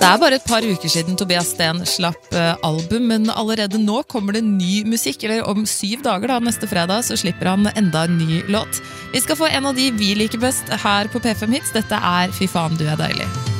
Det bare et par uker siden Tobias Sten slapp album, men allerede nå kommer det ny musikk, eller om 7 dager da, neste fredag, så slipper han enda en ny låt. Vi skal få en av de vi liker best her på P5 Hits. Dette Fy faen, du deilig.